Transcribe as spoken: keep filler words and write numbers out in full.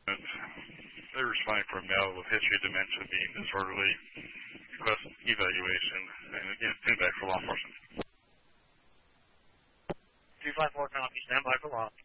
They're responding for a male with history of dementia being disorderly. Request evaluation and again, pin back for law enforcement. two five four copy, stand by for law.